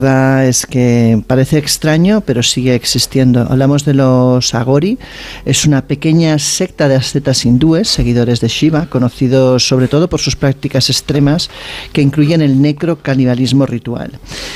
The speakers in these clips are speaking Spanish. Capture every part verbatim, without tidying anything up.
La verdad es que parece extraño, pero sigue existiendo. Hablamos de los Agori. Es una pequeña secta de ascetas hindúes, seguidores de Shiva, conocidos sobre todo por sus prácticas extremas que incluyen el necrocanibalismo ritual.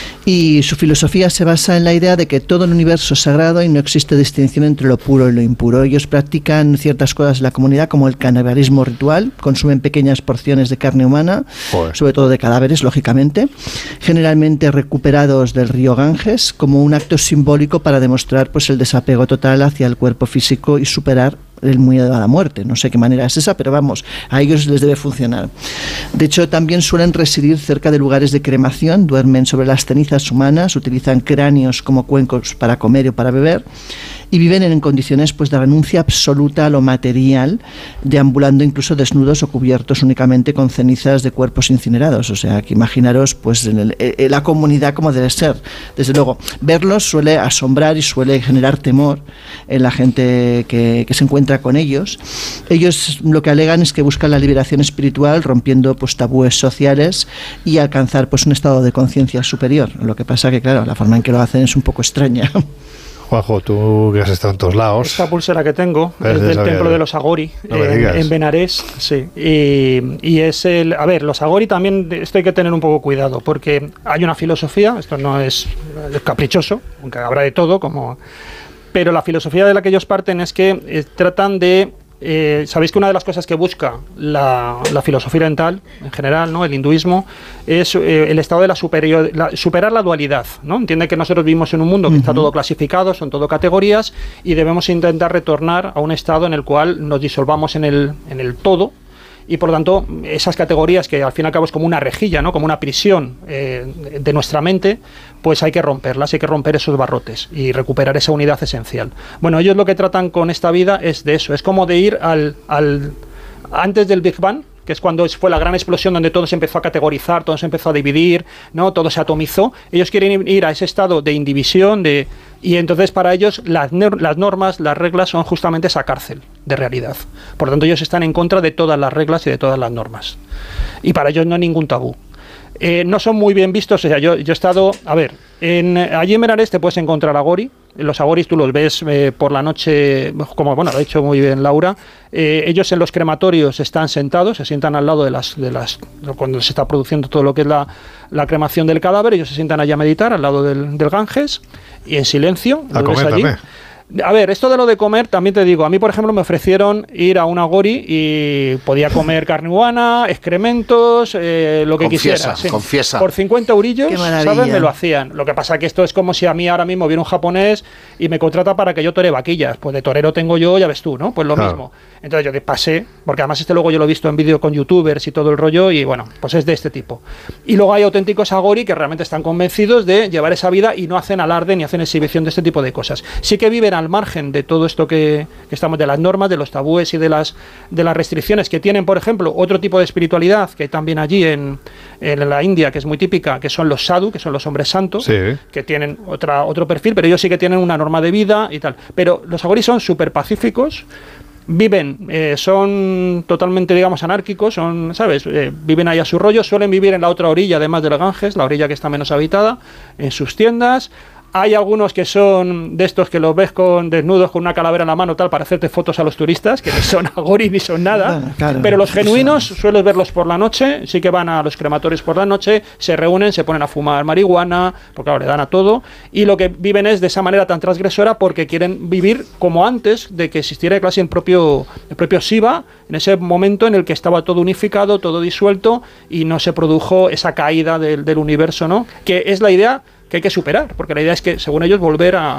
Y su filosofía se basa en la idea de que todo el universo es sagrado y no existe distinción entre lo puro y lo impuro. Ellos practican ciertas cosas en la comunidad, como el canibalismo ritual, consumen pequeñas porciones de carne humana, Joder. sobre todo de cadáveres, lógicamente, generalmente recuperados del río Ganges, como un acto simbólico para demostrar pues el desapego total hacia el cuerpo físico y superar el miedo a la muerte. No sé qué manera es esa, pero vamos, a ellos les debe funcionar. De hecho, también suelen residir cerca de lugares de cremación, duermen sobre las cenizas humanas, utilizan cráneos como cuencos para comer o para beber, y viven en condiciones pues de renuncia absoluta a lo material, deambulando incluso desnudos o cubiertos únicamente con cenizas de cuerpos incinerados. O sea, que imaginaros pues en, el, en la comunidad como debe ser. Desde luego, verlos suele asombrar y suele generar temor en la gente que, que se encuentra con ellos. Ellos lo que alegan es que buscan la liberación espiritual, rompiendo pues tabúes sociales y alcanzar pues un estado de conciencia superior. Lo que pasa que, claro, la forma en que lo hacen es un poco extraña. Juanjo, tú que has estado en todos lados. Esta pulsera que tengo es del templo de los Agori, no en, en Benarés, sí. Y, y es el... A ver, los Agori también, esto hay que tener un poco cuidado, porque hay una filosofía, esto no es, es caprichoso, aunque habrá de todo, como... Pero la filosofía de la que ellos parten es que eh, tratan de... Eh, Sabéis que una de las cosas que busca la, la filosofía oriental, en general, ¿no? El hinduismo, es eh, el estado de la superior, la, superar la dualidad, ¿no? Entiende que nosotros vivimos en un mundo que uh-huh. está todo clasificado, son todo categorías, y debemos intentar retornar a un estado en el cual nos disolvamos en el, en el todo, y por lo tanto esas categorías que al fin y al cabo es como una rejilla, ¿no? Como una prisión eh, de nuestra mente, pues hay que romperlas, hay que romper esos barrotes y recuperar esa unidad esencial. Bueno, ellos lo que tratan con esta vida es de eso, es como de ir al, al antes del Big Bang, que es cuando fue la gran explosión donde todo se empezó a categorizar, todo se empezó a dividir, ¿no? Todo se atomizó. Ellos quieren ir a ese estado de indivisión, de y entonces para ellos las, las normas, las reglas son justamente esa cárcel de realidad. Por lo tanto, ellos están en contra de todas las reglas y de todas las normas. Y para ellos no hay ningún tabú. Eh, no son muy bien vistos, o sea, yo, yo he estado, a ver, en, allí en Benarés te puedes encontrar Agori. Los Agoris tú los ves eh, por la noche, como bueno, lo ha dicho muy bien Laura, eh, ellos en los crematorios están sentados, se sientan al lado de las, de las cuando se está produciendo todo lo que es la, la cremación del cadáver, ellos se sientan allí a meditar al lado del, del Ganges y en silencio, a comer allí. También. A ver, esto de lo de comer, también te digo, a mí por ejemplo me ofrecieron ir a un Agori y podía comer carne humana, excrementos, eh, lo que confiesa, quisiera. Sí. Confiesa. Por cincuenta eurillos, ¿sabes? Me lo hacían. Lo que pasa que esto es como si a mí ahora mismo viene un japonés y me contrata para que yo tore vaquillas. Pues de torero tengo yo, ya ves tú, ¿no? Pues lo claro. mismo. Entonces yo pasé, porque además este luego yo lo he visto en vídeo con youtubers y todo el rollo y bueno, pues es de este tipo. Y luego hay auténticos Agori que realmente están convencidos de llevar esa vida y no hacen alarde ni hacen exhibición de este tipo de cosas. Sí que viven al margen de todo esto que, que estamos, de las normas, de los tabúes y de las, de las restricciones que tienen, por ejemplo, otro tipo de espiritualidad que hay también allí en, en la India, que es muy típica, que son los sadhu, que son los hombres santos, sí. que tienen otra, otro perfil, pero ellos sí que tienen una norma de vida y tal. Pero los Agoris son súper pacíficos, viven, eh, son totalmente, digamos, anárquicos, son, ¿sabes? Eh, viven ahí a su rollo, suelen vivir en la otra orilla, además del Ganges, la orilla que está menos habitada, en sus tiendas. Hay algunos que son de estos que los ves con desnudos con una calavera en la mano tal para hacerte fotos a los turistas, que ni son Agori ni son nada, bueno, claro, pero los genuinos sueles verlos por la noche, sí que van a los crematorios por la noche, se reúnen, se ponen a fumar marihuana, porque claro, le dan a todo, y lo que viven es de esa manera tan transgresora porque quieren vivir como antes de que existiera casi el propio, el propio Shiva, en ese momento en el que estaba todo unificado, todo disuelto y no se produjo esa caída del, del universo, ¿no? Que es la idea que hay que superar, porque la idea es que, según ellos, volver a,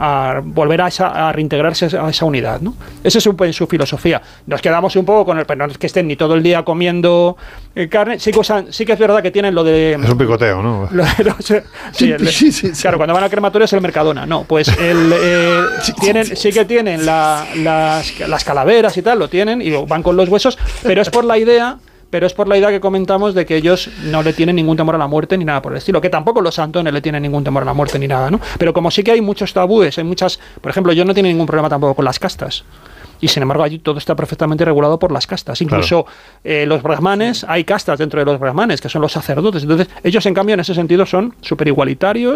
a volver a, esa, a reintegrarse a esa unidad, ¿no? Esa es su, su filosofía. Nos quedamos un poco con el, pero no es que estén ni todo el día comiendo eh, carne, sí que, usan, sí que es verdad que tienen lo de... Es un picoteo, ¿no? Lo, lo, sí, el, sí, sí, sí. Claro, cuando van al crematorio es el Mercadona, no, pues el, eh, tienen, sí que tienen la, las, las calaveras y tal, lo tienen, y van con los huesos, pero es por la idea... Pero es por la idea que comentamos de que ellos no le tienen ningún temor a la muerte ni nada por el estilo, que tampoco los santones le tienen ningún temor a la muerte ni nada, ¿no? Pero como sí que hay muchos tabúes, hay muchas, por ejemplo, yo no tengo ningún problema tampoco con las castas. Y sin embargo allí todo está perfectamente regulado por las castas. Incluso claro. eh, los brahmanes, hay castas dentro de los brahmanes, que son los sacerdotes. Entonces ellos en cambio en ese sentido son súper igualitarios.